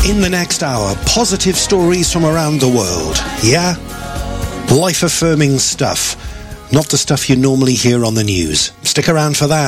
In the next hour, positive stories from around the world. Yeah? Life-affirming stuff. Not the stuff you normally hear on the news. Stick around for that.